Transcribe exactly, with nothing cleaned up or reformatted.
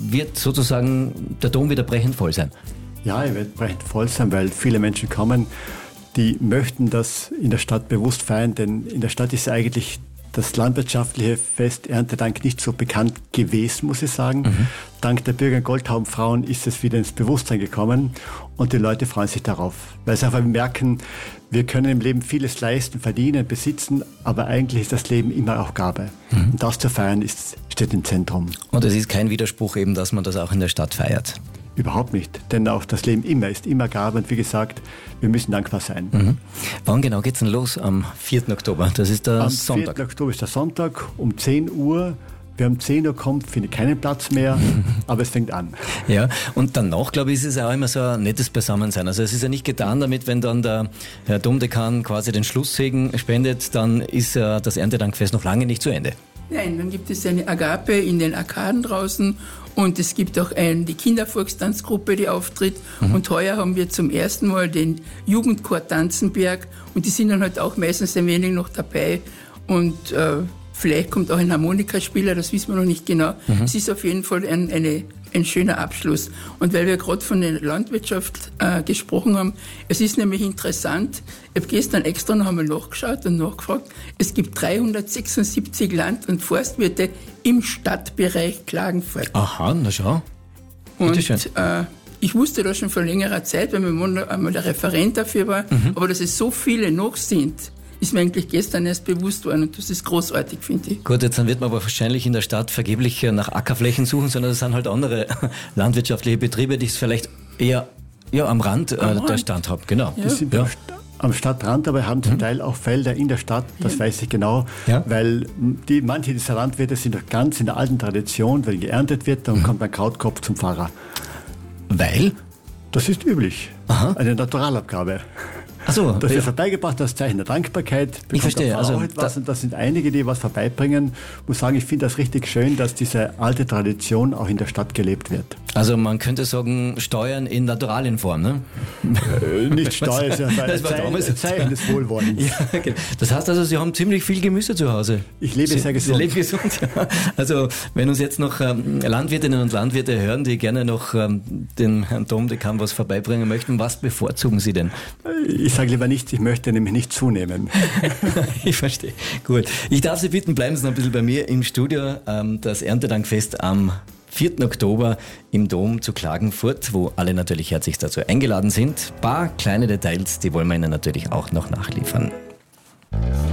wird sozusagen der Dom wieder brechend voll sein. Ja, er wird brechend voll sein, weil viele Menschen kommen, die möchten das in der Stadt bewusst feiern, denn in der Stadt ist eigentlich das landwirtschaftliche Fest Erntedank nicht so bekannt gewesen, muss ich sagen. Mhm. Dank der Bürger- und Goldtaubenfrauen ist es wieder ins Bewusstsein gekommen und die Leute freuen sich darauf, weil sie einfach merken, wir können im Leben vieles leisten, verdienen, besitzen, aber eigentlich ist das Leben immer auch Gabe. Mhm. Und das zu feiern ist, steht im Zentrum. Und es ist kein Widerspruch eben, dass man das auch in der Stadt feiert. Überhaupt nicht, denn auch das Leben immer ist immer Gabe und wie gesagt, wir müssen dankbar sein. Mhm. Wann genau geht's denn los? Am vierten Oktober, das ist der Am Sonntag. Am vierten Oktober ist der Sonntag um zehn Uhr. Wer um zehn Uhr kommt, findet keinen Platz mehr, aber es fängt an. Ja, und danach, glaube ich, ist es auch immer so ein nettes Beisammensein. Also es ist ja nicht getan damit, wenn dann der Herr Domdekan quasi den Schlusssegen spendet, dann ist äh, das Erntedankfest noch lange nicht zu Ende. Nein, dann gibt es eine Agape in den Arkaden draußen und es gibt auch ein, die Kindervolkstanzgruppe, die auftritt. Mhm. Und heuer haben wir zum ersten Mal den Jugendchor Tanzenberg und die sind dann halt auch meistens ein wenig noch dabei und äh, vielleicht kommt auch ein Harmonikaspieler, das wissen wir noch nicht genau. Mhm. Es ist auf jeden Fall ein, eine, ein schöner Abschluss. Und weil wir gerade von der Landwirtschaft äh, gesprochen haben, es ist nämlich interessant, ich habe gestern extra noch einmal nachgeschaut und nachgefragt, es gibt dreihundertsechsundsiebzig Land- und Forstwirte im Stadtbereich Klagenfurt. Aha, na schau. Und äh, ich wusste das schon vor längerer Zeit, weil mir einmal der Referent dafür war, mhm. aber dass es so viele noch sind, ist mir eigentlich gestern erst bewusst worden und das ist großartig, finde ich. Gut, jetzt dann wird man aber wahrscheinlich in der Stadt vergeblich nach Ackerflächen suchen, sondern das sind halt andere landwirtschaftliche Betriebe, die es vielleicht eher ja, am Rand äh, am der Rand. Stadt haben. Genau. Die sind ja. am Stadtrand, aber haben zum mhm. Teil auch Felder in der Stadt, das ja. weiß ich genau, ja. weil die, manche dieser Landwirte sind noch ganz in der alten Tradition, wenn geerntet wird, dann mhm. kommt ein Krautkopf zum Pfarrer. Weil? Das ist üblich. Aha. Eine Naturalabgabe. Ach so, das wird vorbeigebracht, das Zeichen der Dankbarkeit. Ich verstehe. Also auch etwas, da und das sind einige, die was vorbeibringen. Ich muss sagen, ich finde das richtig schön, dass diese alte Tradition auch in der Stadt gelebt wird. Also man könnte sagen, Steuern in Naturalienform, ne? Äh, nicht Steuern, sondern ein Zeichen, Zeichen des Wohlwollens. Ja, okay. Das heißt also, Sie haben ziemlich viel Gemüse zu Hause. Ich lebe Sie, sehr gesund. Sie leben gesund, ja. Also wenn uns jetzt noch ähm, Landwirtinnen und Landwirte hören, die gerne noch ähm, den Herrn Domdekan was vorbeibringen möchten, was bevorzugen Sie denn? Ich sage lieber nichts, ich möchte nämlich nicht zunehmen. Ich verstehe. Gut. Ich darf Sie bitten, bleiben Sie noch ein bisschen bei mir im Studio. Ähm, das Erntedankfest am vierten Oktober im Dom zu Klagenfurt, wo alle natürlich herzlich dazu eingeladen sind. Ein paar kleine Details, die wollen wir Ihnen natürlich auch noch nachliefern.